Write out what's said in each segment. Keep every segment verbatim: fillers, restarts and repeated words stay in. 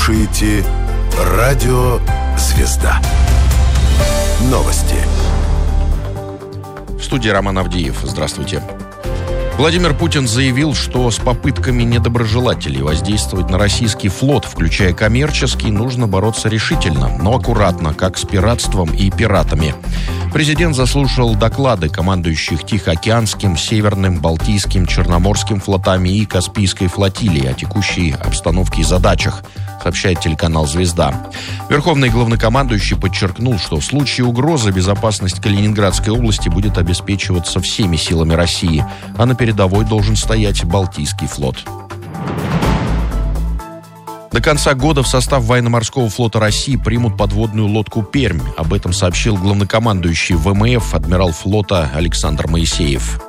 слушаете Радио Звезда. Новости. В студии Роман Авдеев. Здравствуйте. Владимир Путин заявил, что с попытками недоброжелателей воздействовать на российский флот, включая коммерческий, нужно бороться решительно, но аккуратно, как с пиратством и пиратами. Президент заслушал доклады командующих Тихоокеанским, Северным, Балтийским, Черноморским флотами и Каспийской флотилии о текущей обстановке и задачах, сообщает телеканал «Звезда». Верховный главнокомандующий подчеркнул, что в случае угрозы безопасность Калининградской области будет обеспечиваться всеми силами России, а на передовой должен стоять Балтийский флот. До конца года в состав военно-морского флота России примут подводную лодку «Пермь». Об этом сообщил главнокомандующий ВМФ адмирал флота Александр Моисеев.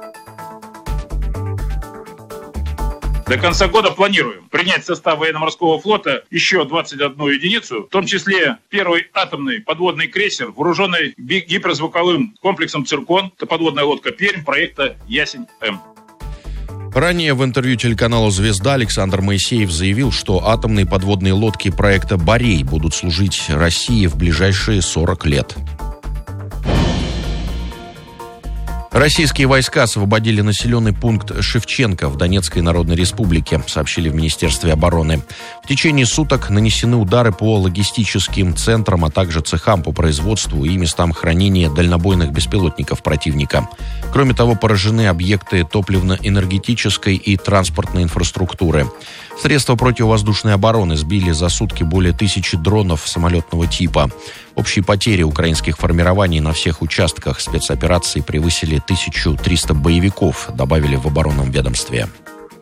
До конца года планируем принять в состав военно-морского флота еще двадцать одну единицу, в том числе первый атомный подводный крейсер, вооруженный гиперзвуковым комплексом «Циркон». Это подводная лодка «Пермь» проекта «Ясень-М». Ранее в интервью телеканалу «Звезда» Александр Моисеев заявил, что атомные подводные лодки проекта «Борей» будут служить России в ближайшие сорок лет. Российские войска освободили населенный пункт Шевченко в Донецкой Народной Республике, сообщили в Министерстве обороны. В течение суток нанесены удары по логистическим центрам, а также цехам по производству и местам хранения дальнобойных беспилотников противника. Кроме того, поражены объекты топливно-энергетической и транспортной инфраструктуры. Средства противовоздушной обороны сбили за сутки более тысячи дронов самолетного типа. Общие потери украинских формирований на всех участках спецоперации превысили тысячу триста боевиков, добавили в оборонном ведомстве.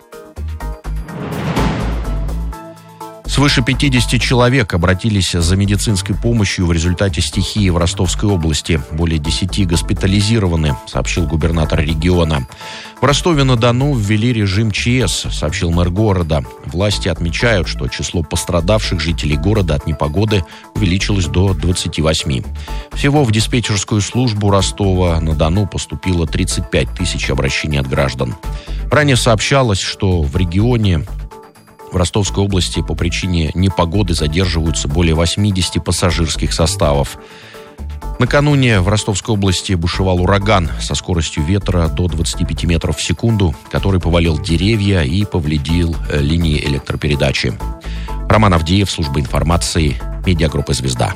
Свыше пятидесяти человек обратились за медицинской помощью в результате стихии в Ростовской области. Более десяти госпитализированы, сообщил губернатор региона. В Ростове-на-Дону ввели режим ЧС, сообщил мэр города. Власти отмечают, что число пострадавших жителей города от непогоды увеличилось до двадцати восьми. Всего в диспетчерскую службу Ростова-на-Дону поступило тридцать пять тысяч обращений от граждан. Ранее сообщалось, что в регионе в Ростовской области по причине непогоды задерживаются более восьмидесяти пассажирских составов. Накануне в Ростовской области бушевал ураган со скоростью ветра до двадцати пяти метров в секунду, который повалил деревья и повредил линии электропередачи. Роман Авдеев, служба информации, медиагруппа «Звезда».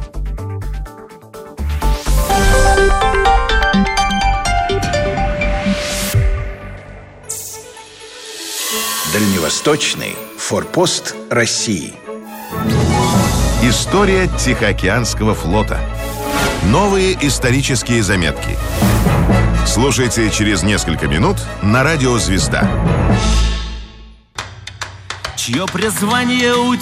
Дальневосточный форпост России. История Тихоокеанского флота. Новые исторические заметки. Слушайте через несколько минут на радио «Звезда». Чье призвание у